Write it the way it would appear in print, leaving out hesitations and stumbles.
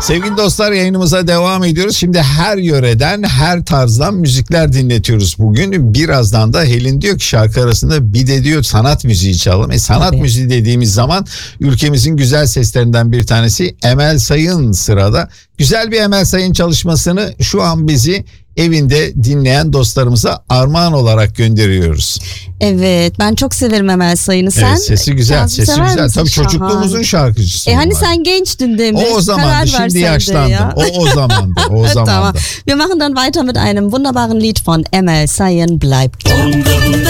Sevgili dostlar, yayınımıza devam ediyoruz. Şimdi her yöreden, her tarzdan müzikler dinletiyoruz bugün. Birazdan da Helin diyor ki şarkı arasında bir de diyor sanat müziği çalalım. Sanat müziği dediğimiz zaman ülkemizin güzel seslerinden bir tanesi Emel Sayın sırada. Güzel bir Emel Sayın çalışmasını şu an bizi evinde dinleyen dostlarımıza armağan olarak gönderiyoruz. Evet, ben çok severim Emel Sayın'ı. Sen evet, sesi güzel, sesi güzel. Tabii Şahan. Çocukluğumuzun şarkıcısı. Hani sen gençtin değil mi? O zamandı, şimdi yaşlandım. Ya. O zamandı, o zamandı. Wir machen dann weiter mit einem wunderbaren Lied von Emel Sayın, Bleib dran.